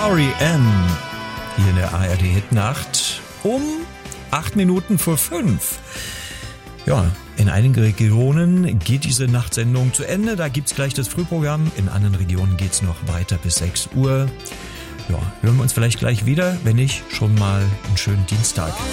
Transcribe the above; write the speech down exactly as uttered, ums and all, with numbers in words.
R E M hier in der A R D-Hitnacht um acht Minuten vor fünf. Ja, in einigen Regionen geht diese Nachtsendung zu Ende. Da gibt's gleich das Frühprogramm. In anderen Regionen geht's noch weiter bis sechs Uhr. Ja, hören wir uns vielleicht gleich wieder. Wenn nicht, schon mal einen schönen Dienstag.